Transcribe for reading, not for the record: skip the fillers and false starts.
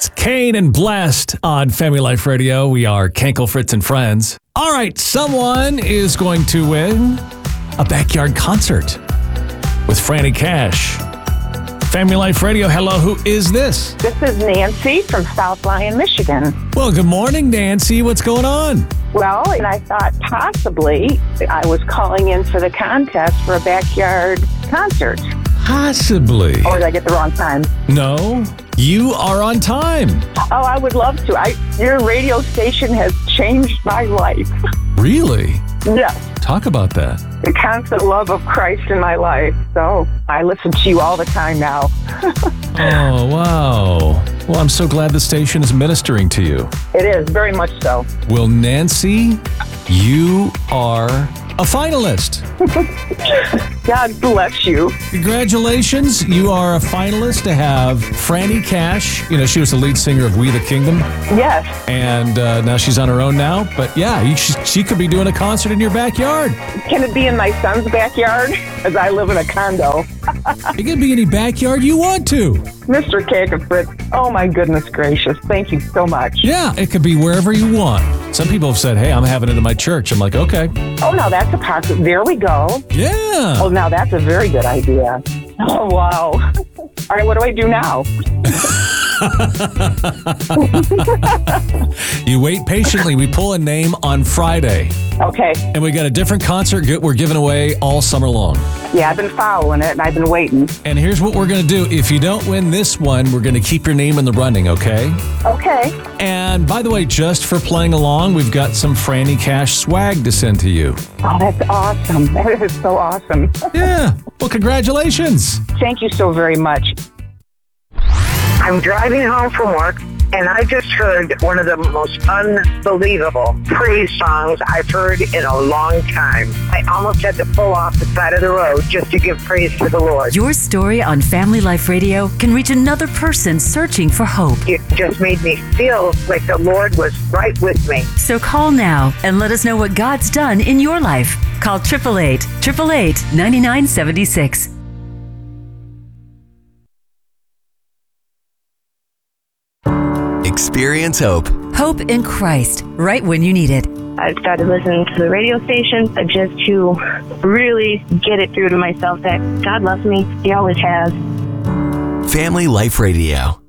It's Kane and Blessed on Family Life Radio. We are Kankel, Fritz, and Friends. All right, someone is going to win a backyard concert with Franny Cash. Family Life Radio, hello, who is this? This is Nancy from South Lyon, Michigan. Well, good morning, Nancy. What's going on? Well, and I thought possibly I was calling in for the contest for a backyard concert. Possibly. Or did I get the wrong time? No, you are on time. Oh, I would love to. Your radio station has changed my life. Really? Yes. Talk about that. The constant love of Christ in my life. So I listen to you all the time now. Oh, wow. Well, I'm so glad the station is ministering to you. It is, very much so. Well, Nancy, you are a finalist. God bless you. Congratulations. You are a finalist to have Franny Cash. You know, she was the lead singer of We the Kingdom. Yes. And now she's on her own now. But yeah, she could be doing a concert in your backyard. Can it be in my son's backyard? As I live in a condo. It can be any backyard you want to. Mr. Fritz, oh my goodness gracious. Thank you so much. Yeah, it could be wherever you want. Some people have said, hey, I'm having it in my church. I'm like, okay. Oh, now that's a possibility. There we go. Yeah. Oh, now that's a very good idea. Oh, wow. All right, what do I do now? You wait patiently. We pull a name on Friday. Okay. And we got a different concert we're giving away all summer long. Yeah, I've been following it, and I've been waiting. And here's what we're going to do. If you don't win this one, we're going to keep your name in the running, okay? Okay. And by the way, just for playing along, we've got some Franny Cash swag to send to you. Oh, that's awesome. That is so awesome. Yeah. Well, congratulations. Thank you so very much. I'm driving home from work, and I just heard one of the most unbelievable praise songs I've heard in a long time. I almost had to pull off the side of the road just to give praise to the Lord. Your story on Family Life Radio can reach another person searching for hope. It just made me feel like the Lord was right with me. So call now and let us know what God's done in your life. Call 888-888-9976. Experience hope. Hope in Christ, right when you need it. I started listening to the radio station just to really get it through to myself that God loves me. He always has. Family Life Radio.